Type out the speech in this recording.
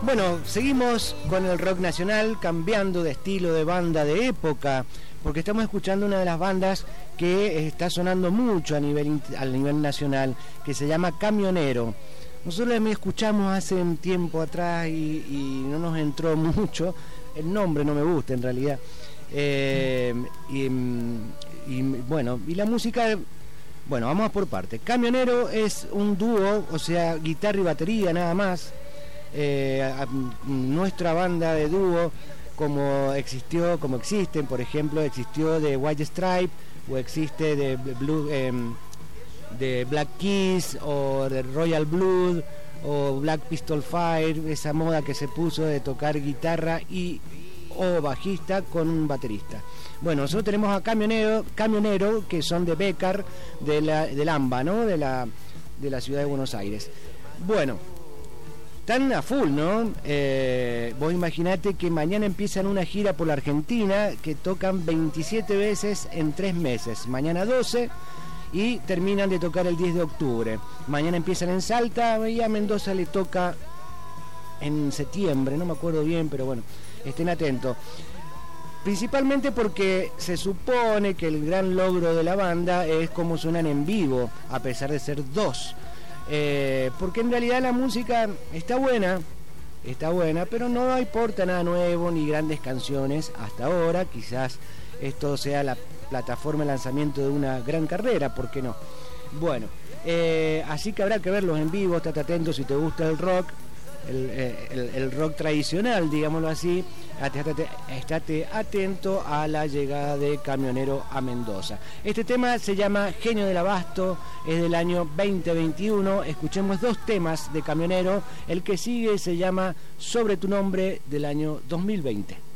Bueno, seguimos con el rock nacional, cambiando de estilo, de banda, de época, porque estamos escuchando una de las bandas que está sonando mucho a nivel nacional, que se llama Camionero. Nosotros me escuchamos hace un tiempo atrás y no nos entró mucho, el nombre no me gusta en realidad, bueno, y la música, bueno, vamos por partes. Camionero es un dúo, o sea, guitarra y batería nada más. Nuestra banda de dúo, como existen, por ejemplo, existió de White Stripe, o existe de Black Keys, o de Royal Blood, o Black Pistol Fire, esa moda que se puso de tocar guitarra o bajista con un baterista. Bueno, nosotros tenemos a Camionero, que son de Bécar, del AMBA, ¿no? De la ciudad de Buenos Aires. Bueno, están a full, ¿no? Vos imaginate que mañana empiezan una gira por la Argentina, que tocan 27 veces en 3 meses. Mañana 12 y terminan de tocar el 10 de octubre. Mañana empiezan en Salta y a Mendoza le toca en septiembre, no me acuerdo bien, pero bueno, estén atentos. Principalmente porque se supone que el gran logro de la banda es cómo suenan en vivo, a pesar de ser 2. Porque en realidad la música está buena, pero no aporta nada nuevo ni grandes canciones hasta ahora. Quizás esto sea la plataforma de lanzamiento de una gran carrera, ¿por qué no? Bueno, así que habrá que verlos en vivo. Estate atento si te gusta el rock, el rock tradicional, digámoslo así. Estate atento a la llegada de Camionero a Mendoza. Este tema se llama Genio del Abasto, es del año 2021. Escuchemos 2 temas de Camionero. El que sigue se llama Sobre tu nombre, del año 2020.